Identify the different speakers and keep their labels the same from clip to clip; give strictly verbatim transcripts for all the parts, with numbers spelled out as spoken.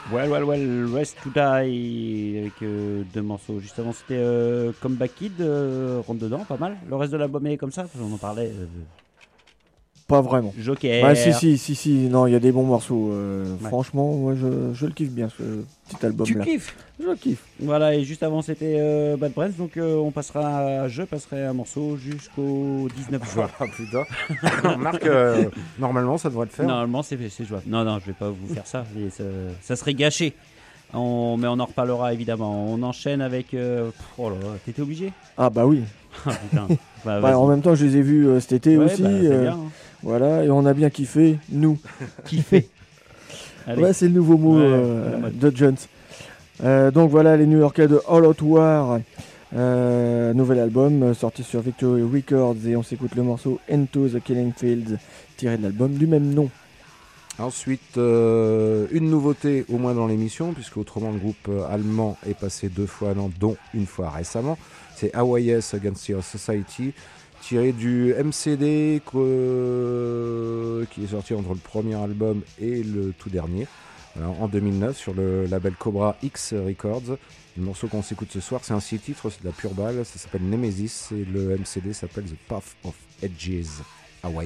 Speaker 1: Well, well, well, Rest to Die avec euh, deux morceaux. Juste avant, c'était euh, Comeback Kid, euh, rentre dedans, pas mal. Le reste de l'album est comme ça, on en parlait. Euh,
Speaker 2: Pas vraiment.
Speaker 1: Joker.
Speaker 2: Bah si, si, si, si, non, il y a des bons morceaux. Euh,
Speaker 1: Ouais.
Speaker 2: Franchement, moi, je, je le kiffe bien, ce petit album-là.
Speaker 1: Tu kiffes.
Speaker 2: Je kiffe.
Speaker 1: Voilà, et juste avant, c'était euh, Bad Brains, donc euh, on passera, je passerai un morceau jusqu'au dix-neuf juin.
Speaker 3: Ah putain. Marc, euh, normalement, ça devrait le faire.
Speaker 1: Normalement, c'est, c'est jouable. Non, non, je vais pas vous faire ça, et ça, ça serait gâché. On, mais on en reparlera évidemment. On enchaîne avec. Euh, pff, oh là là, t'étais obligé?
Speaker 2: Ah bah oui.
Speaker 1: Ah putain. Bah,
Speaker 2: Bah, en même temps, je les ai vus euh, cet été
Speaker 1: ouais,
Speaker 2: aussi.
Speaker 1: bah, c'est
Speaker 2: euh,
Speaker 1: bien, hein.
Speaker 2: Voilà, et on a bien kiffé, nous.
Speaker 1: Kiffé. Allez.
Speaker 2: Ouais, c'est le nouveau mot
Speaker 1: Ouais,
Speaker 2: euh,
Speaker 1: la mode.
Speaker 2: de Jones. Euh, donc voilà, les New-Yorkais de All Out War. Euh, nouvel album euh, sorti sur Victory Records et on s'écoute le morceau Into the Killing Fields tiré de l'album du même nom.
Speaker 3: Ensuite, euh, une nouveauté au moins dans l'émission, puisque autrement le groupe euh, allemand est passé deux fois à Nantes, dont une fois récemment. C'est Hawaii Against Your Society, tiré du M C D que, qui est sorti entre le premier album et le tout dernier, alors, en deux mille neuf sur le label Cobra X Records. Le morceau qu'on s'écoute ce soir, c'est un six titres, c'est de la pure balle, ça s'appelle Nemesis et le M C D s'appelle The Path of Edges, Hawaii.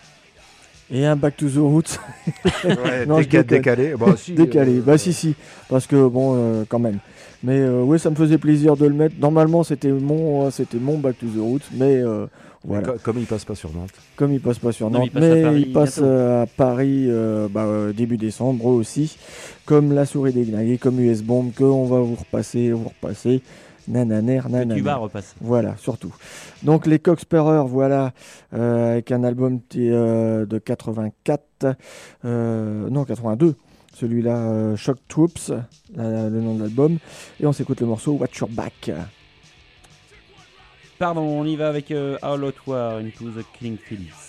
Speaker 2: Et un Back to the Roots.
Speaker 3: Ouais,
Speaker 2: Non, je
Speaker 3: déca-
Speaker 2: déconne.
Speaker 3: décalé. Bah, si,
Speaker 2: Décalé,
Speaker 3: euh,
Speaker 2: bah si si, parce que bon, euh, quand même. Mais euh, oui, ça me faisait plaisir de le mettre. Normalement, c'était mon, euh, c'était mon Back to the Roots, mais euh, voilà.
Speaker 3: co- Comme il passe pas sur Nantes.
Speaker 2: Comme il passe pas sur
Speaker 1: Non,
Speaker 2: Nantes,
Speaker 1: mais il passe à
Speaker 2: mais
Speaker 1: Paris
Speaker 2: il passe
Speaker 1: bientôt.
Speaker 2: euh, à Paris euh, bah, euh, début décembre aussi, comme La Souris déglinguée, comme U S Bomb, que on va vous repasser, vous repasser, nananer,
Speaker 1: Que
Speaker 2: nananer.
Speaker 1: tu vas repasser.
Speaker 2: Voilà, surtout. Donc les Coxsparrer, voilà, euh, avec un album t- euh, de quatre-vingt-quatre, euh, non quatre-vingt-deux, celui-là, euh, Shock Troops, la- le nom de l'album, et on s'écoute le morceau Watch Your Back.
Speaker 1: Pardon, on y va avec euh, All Out War Into the Killing Fields.